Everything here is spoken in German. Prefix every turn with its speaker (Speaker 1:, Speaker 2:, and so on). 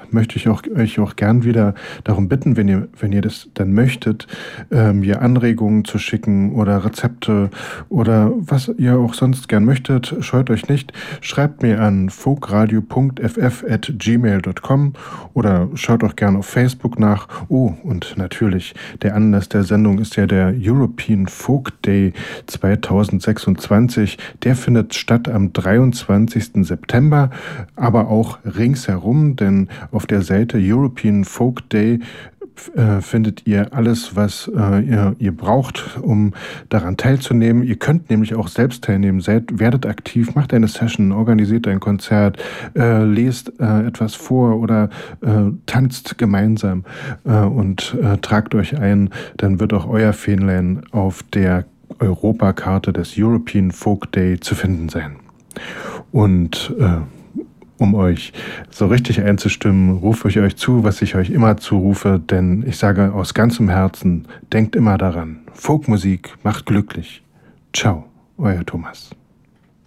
Speaker 1: möchte ich euch auch gern wieder darum bitten, wenn ihr das dann möchtet, mir Anregungen zu schicken oder Rezepte oder was ihr auch sonst gern möchtet. Scheut euch nicht. Schreibt mir an folkradio.ff@gmail.com oder schaut auch gern auf Facebook nach. Oh, und natürlich, der Anlass der Sendung ist ja der European Folk Day 2026. Der findet statt am 23. September, aber auch ringsherum, denn auf der Seite European Folk Day findet ihr alles, was ihr braucht, um daran teilzunehmen. Ihr könnt nämlich auch selbst teilnehmen. Werdet aktiv, macht eine Session, organisiert ein Konzert, lest etwas vor oder tanzt gemeinsam und tragt euch ein. Dann wird auch euer Fähnlein auf der Europakarte des European Folk Day zu finden sein. Und um euch so richtig einzustimmen, rufe ich euch zu, was ich euch immer zurufe, denn ich sage aus ganzem Herzen, denkt immer daran, Folkmusik macht glücklich. Ciao, euer Thomas.